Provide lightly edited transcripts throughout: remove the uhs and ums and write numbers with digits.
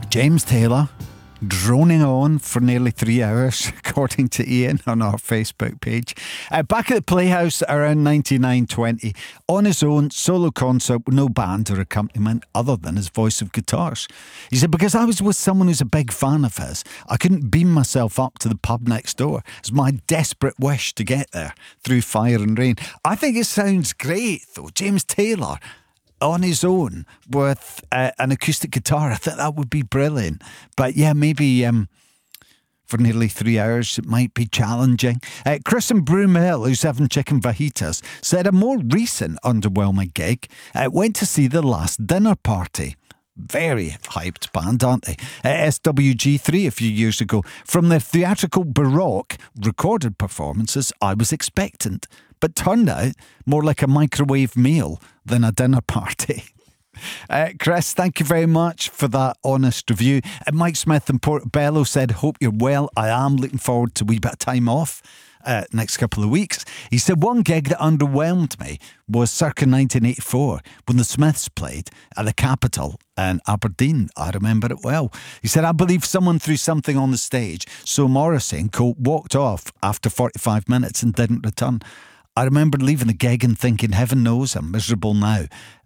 James Taylor droning on for nearly 3 hours, according to Ian on our Facebook page. Back at the Playhouse around 1999-20, on his own, solo concert with no band or accompaniment other than his voice of guitars. He said, because I was with someone who's a big fan of his, I couldn't beam myself up to the pub next door. It's my desperate wish to get there through fire and rain. I think it sounds great, though. James Taylor on his own with an acoustic guitar. I think that would be brilliant. But yeah, maybe for nearly 3 hours it might be challenging. Chris in Broomhill, who's having chicken fajitas, said a more recent underwhelming gig went to see The Last Dinner Party. Very hyped band, aren't they? SWG3 a few years ago. From their theatrical Baroque recorded performances, I was expectant, but turned out more like a microwave meal than a dinner party. Chris, thank you very much for that honest review. Mike Smith in Portobello said, hope you're well. I am looking forward to a wee bit of time off next couple of weeks. He said one gig that underwhelmed me was circa 1984 when the Smiths played at the Capitol in Aberdeen. I remember it well. He said, I believe someone threw something on the stage, so Morrissey and co walked off after 45 minutes and didn't return. I remember leaving the gig and thinking, heaven knows I'm miserable now.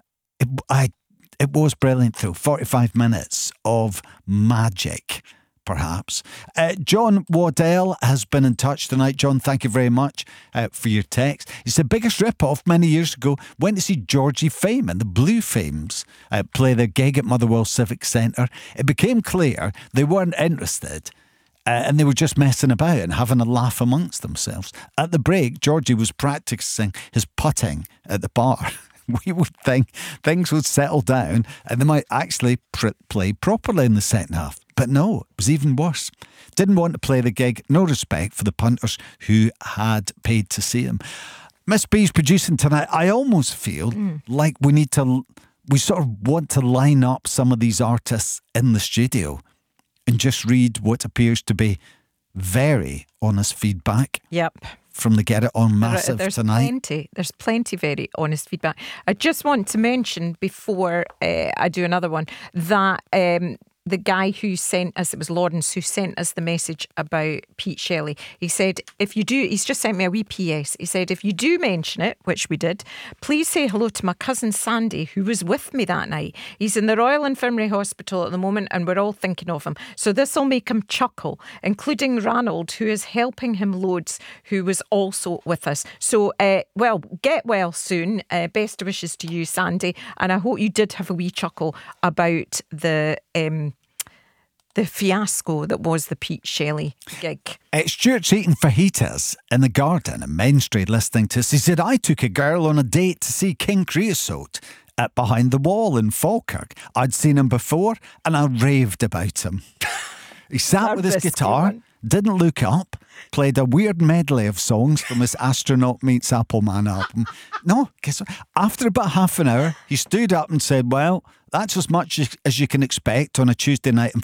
It was brilliant though. 45 minutes of magic, perhaps. John Waddell has been in touch tonight. John, thank you very much for your text. He said, biggest rip-off many years ago, went to see Georgie Fame and the Blue Fames play their gig at Motherwell Civic Centre. It became clear they weren't interested. And they were just messing about and having a laugh amongst themselves. At the break, Georgie was practising his putting at the bar. We would think things would settle down and they might actually play properly in the second half. But no, it was even worse. Didn't want to play the gig. No respect for the punters who had paid to see him. Miss B's producing tonight. I almost feel like we sort of want to line up some of these artists in the studio and just read what appears to be very honest feedback. Yep. From the Get It On Massive tonight. There's plenty very honest feedback. I just want to mention before I do another one that the guy who sent us, it was Lawrence who sent us the message about Pete Shelley. He said, if you do, he's just sent me a wee PS. He said, if you do mention it, which we did, please say hello to my cousin Sandy, who was with me that night. He's in the Royal Infirmary Hospital at the moment and we're all thinking of him. So this will make him chuckle, including Ranald, who is helping him loads, who was also with us. So, well, get well soon. Best wishes to you, Sandy. And I hope you did have a wee chuckle about the fiasco that was the Pete Shelley gig. Stuart's eating fajitas in the garden in Main Street listening to us. He said, I took a girl on a date to see King Creosote at Behind the Wall in Falkirk. I'd seen him before and I raved about him. He sat with his guitar, didn't look up, played a weird medley of songs from his Astronaut Meets Appleman album. No, guess what? After about half an hour, he stood up and said, well, that's as much as you can expect on a Tuesday night in